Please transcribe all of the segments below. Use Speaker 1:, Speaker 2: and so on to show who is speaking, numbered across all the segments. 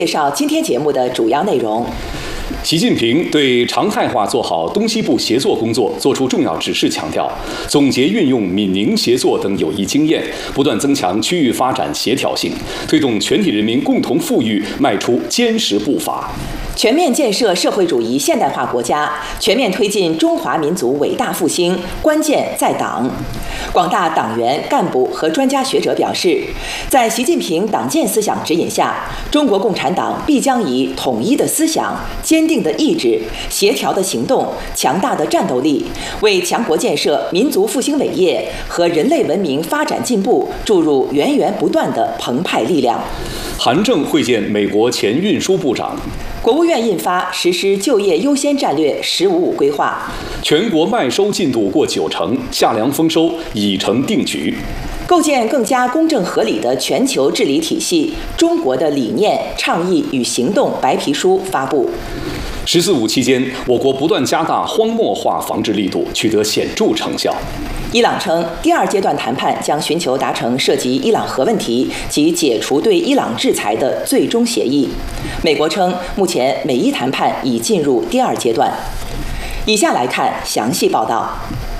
Speaker 1: 介绍今天节目的主要内容。
Speaker 2: 习近平对常态化做好东西部协作工作作出重要指示，强调总结运用闽宁协作等有益经验，不断增强区域发展协调性，推动全体人民共同富裕迈出坚实步伐。
Speaker 1: 全面建设社会主义现代化国家，全面推进中华民族伟大复兴，关键在党。广大党员干部和专家学者表示，在习近平党建思想指引下，中国共产党必将以统一的思想、坚定的意志、协调的行动、强大的战斗力，为强国建设、民族复兴伟业和人类文明发展进步注入源源不断的澎湃力量。
Speaker 2: 韩正会见美国前运输部长。
Speaker 1: 国务院印发实施就业优先战略“15+5”规划，
Speaker 2: 全国麦收进度过90%，夏粮丰收已成定局。
Speaker 1: 构建更加公正合理的全球治理体系，中国的理念、倡议与行动白皮书发布。
Speaker 2: “14+5”期间，我国不断加大荒漠化防治力度，取得显著成效。
Speaker 1: 伊朗称，第2阶段谈判将寻求达成涉及伊朗核问题及解除对伊朗制裁的最终协议。美国称，目前美伊谈判已进入第2阶段。以下来看详细报道。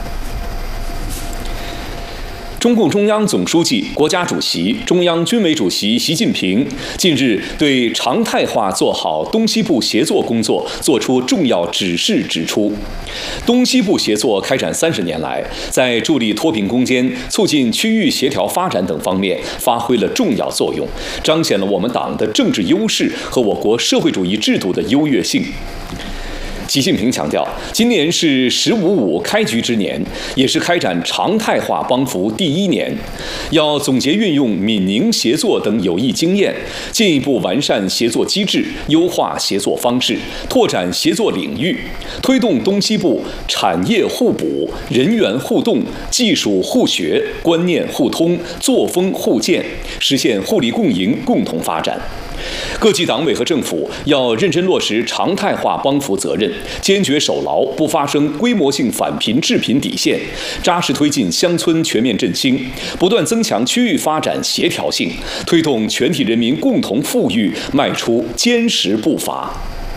Speaker 2: 中共中央总书记、国家主席、中央军委主席习近平近日对常态化做好东西部协作工作作出重要指示，指出，东西部协作开展30年来，在助力脱贫攻坚、促进区域协调发展等方面发挥了重要作用，彰显了我们党的政治优势和我国社会主义制度的优越性。习近平强调，今年是“15+5”开局之年，也是开展常态化帮扶第1年，要总结运用闽宁协作等有益经验，进一步完善协作机制，优化协作方式，拓展协作领域，推动东西部产业互补、人员互动、技术互学、观念互通、作风互鉴，实现互利共赢、共同发展。各级党委和政府要认真落实常态化帮扶责任，坚决守牢不发生规模性返贫致贫底线，扎实推进乡村全面振兴，不断增强区域发展协调性，推动全体人民共同富裕迈出坚实步伐。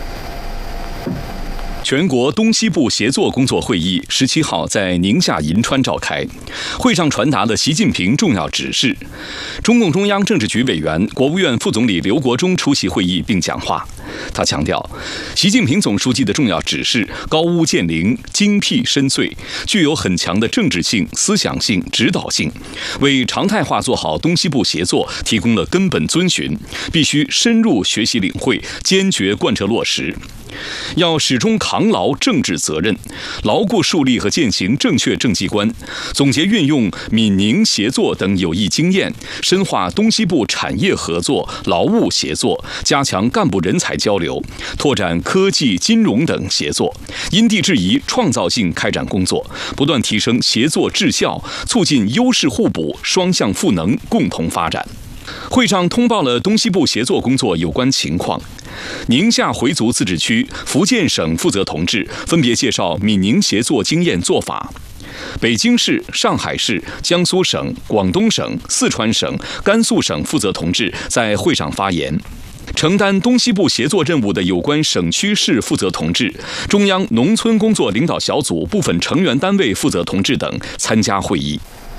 Speaker 2: 全国东西部协作工作会议17号在宁夏银川召开，会上传达了习近平重要指示。中共中央政治局委员、国务院副总理刘国中出席会议并讲话。他强调，习近平总书记的重要指示高屋建瓴、精辟深邃，具有很强的政治性、思想性、指导性，为常态化做好东西部协作提供了根本遵循，必须深入学习领会，坚决贯彻落实。要始终扛牢政治责任，牢固树立和践行正确政绩观，总结运用闽宁协作等有益经验，深化东西部产业合作、劳务协作，加强干部人才交流，拓展科技、金融等协作，因地制宜、创造性开展工作，不断提升协作质效，促进优势互补、双向赋能，共同发展。会上通报了东西部协作工作有关情况。宁夏回族自治区、福建省负责同志分别介绍闽宁协作经验做法。北京市、上海市、江苏省、广东省、四川省、甘肃省负责同志在会上发言。承担东西部协作任务的有关省区市负责同志、中央农村工作领导小组部分成员单位负责同志等参加会议。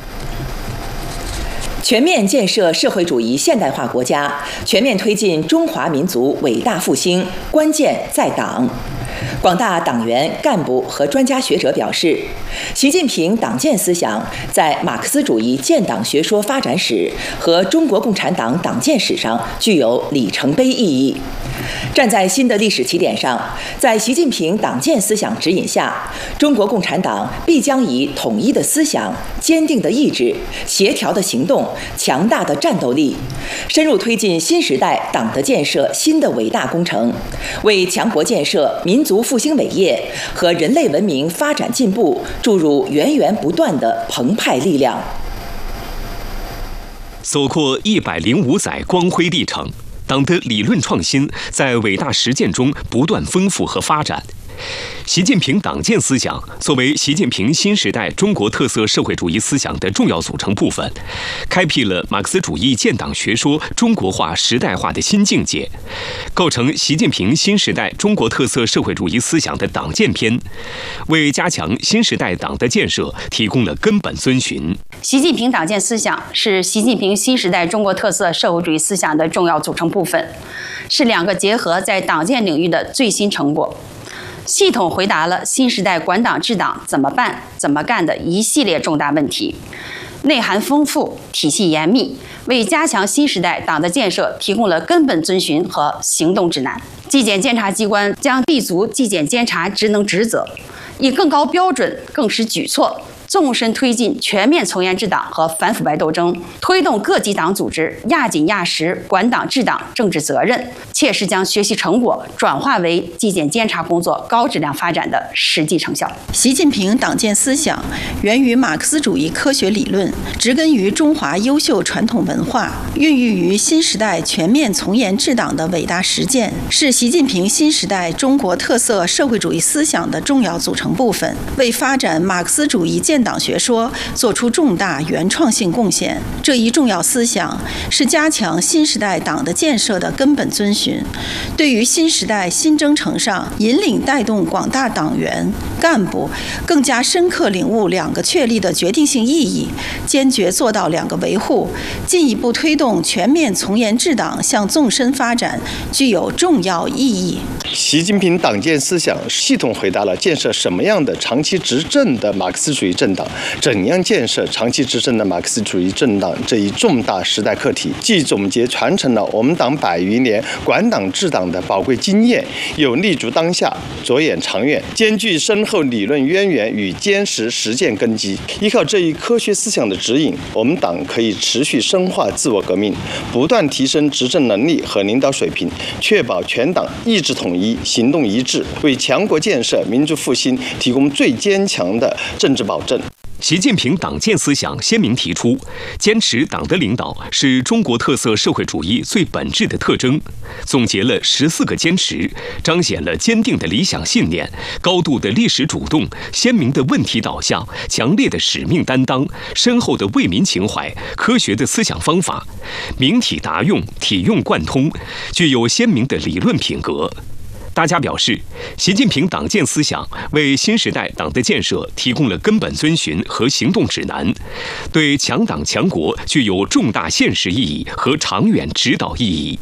Speaker 1: 全面建设社会主义现代化国家，全面推进中华民族伟大复兴，关键在党。广大党员干部和专家学者表示，习近平党建思想在马克思主义建党学说发展史和中国共产党党建史上具有里程碑意义。站在新的历史起点上，在习近平党建思想指引下，中国共产党必将以统一的思想、坚定的意志、协调的行动、强大的战斗力，深入推进新时代党的建设新的伟大工程，为强国建设、民族复兴伟业和人类文明发展进步注入源源不断的澎湃力量。
Speaker 3: 走过105载光辉历程，党的理论创新在伟大实践中不断丰富和发展， 习近平党建思想作为习近平新时代中国特色社会主义思想的重要组成部分，开辟了马克思主义建党学说中国化时代化的新境界，构成习近平新时代中国特色社会主义思想的党建篇，为加强新时代党的建设提供了根本遵循。
Speaker 4: 习近平党建思想是习近平新时代中国特色社会主义思想的重要组成部分，是两个结合在党建领域的最新成果，系统回答了新时代管党治党怎么办、怎么干的一系列重大问题，内涵丰富，体系严密，为加强新时代党的建设提供了根本遵循和行动指南。纪检监察机关将立足纪检监察职能职责，以更高标准、更实举措，纵深推进全面从严治党和反腐败斗争，推动各级党组织压紧压实管党治党政治责任，切实将学习成果转化为纪检监察工作高质量发展的实际成效。
Speaker 5: 习近平党建思想源于马克思主义科学理论，植根于中华优秀传统文化，孕育于新时代全面从严治党的伟大实践，是习近平新时代中国特色社会主义思想的重要组成部分，为发展马克思主义建党学说做出重大原创性贡献。这一重要思想是加强新时代党的建设的根本遵循，对于新时代新征程上引领带动广大党员干部更加深刻领悟两个确立的决定性意义，坚决做到两个维护，进一步推动全面从严治党向纵深发展，具有重要意义。
Speaker 6: 习近平党建思想系统回答了建设什么样的长期执政的马克思主义政党，怎样建设长期执政的马克思主义政党这一重大时代课题，既总结传承了我们党100余年管党治党的宝贵经验，又立足当下，着眼长远，兼具深厚理论渊源与坚实实践根基。依靠这一科学思想的指引，我们党可以持续深化自我革命，不断提升执政能力和领导水平，确保全党意志统一、行动一致，为强国建设、民族复兴提供最坚强的政治保证。
Speaker 3: 习近平党建思想鲜明提出，坚持党的领导是中国特色社会主义最本质的特征，总结了14个坚持，彰显了坚定的理想信念、高度的历史主动、鲜明的问题导向、强烈的使命担当、深厚的为民情怀、科学的思想方法，明体达用、体用贯通，具有鲜明的理论品格。大家表示，习近平党建思想为新时代党的建设提供了根本遵循和行动指南，对强党强国具有重大现实意义和长远指导意义。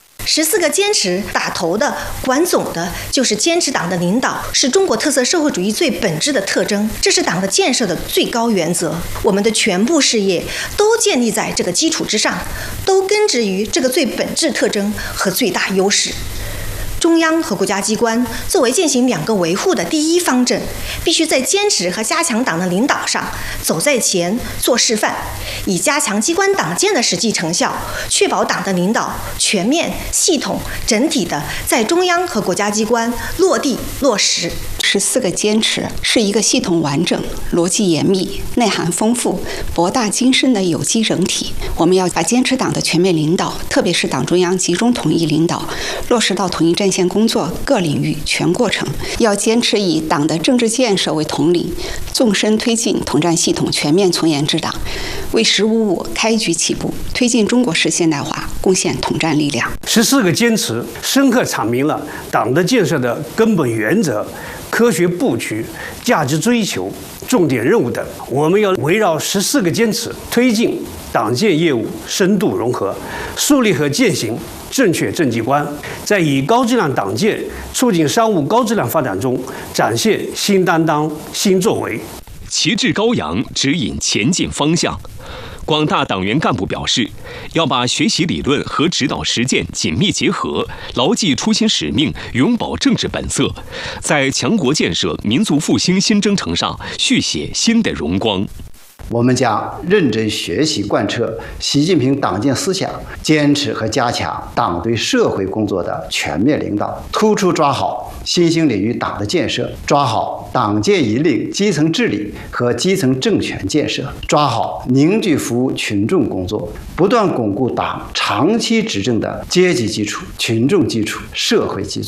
Speaker 7: 14个坚持打头的、管总的，就是坚持党的领导是中国特色社会主义最本质的特征，这是党的建设的最高原则。我们的全部事业都建立在这个基础之上，都根植于这个最本质特征和最大优势。中央和国家机关作为践行两个维护的第一方阵，必须在坚持和加强党的领导上走在前做示范，以加强机关党建的实际成效，确保党的领导全面、系统、整体的在中央和国家机关落地落实。
Speaker 8: 14个坚持是一个系统完整、逻辑严密、内涵丰富、博大精深的有机整体。我们要把坚持党的全面领导，特别是党中央集中统一领导，落实到统一战线工作各领域全过程。要坚持以党的政治建设为统领，纵深推进统战系统全面从严治党，为“15+5”开局起步，推进中国式现代化贡献统战力量。
Speaker 9: 14个坚持深刻阐明了党的建设的根本原则、科学布局、价值追求、重点任务等。我们要围绕14个坚持，推进党建业务深度融合，树立和践行正确政绩观，在以高质量党建促进商务高质量发展中展现新担当、新作为，
Speaker 3: 旗帜高扬，指引前进方向。广大党员干部表示，要把学习理论和指导实践紧密结合，牢记初心使命，永葆政治本色，在强国建设、民族复兴新征程上续写新的荣光。
Speaker 10: 我们将认真学习贯彻习近平党建思想，坚持和加强党对社会工作的全面领导，突出抓好新兴领域党的建设，抓好党建引领基层治理和基层政权建设，抓好凝聚服务群众工作，不断巩固党长期执政的阶级基础、群众基础、社会基础。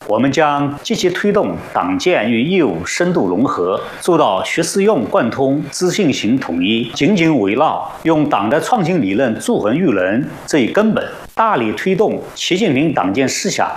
Speaker 11: 我们将积极推动党建与业务深度融合，做到学思用贯通、知信行统一，紧紧围绕用党的创新理论铸衡育人这一根本，大力推动习近平党建思想